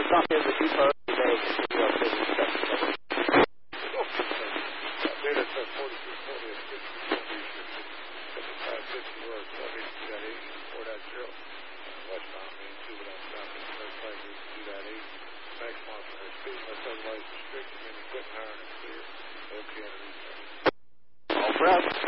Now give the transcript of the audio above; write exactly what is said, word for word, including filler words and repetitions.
Stop in the depot today. You are busy stuff. All press.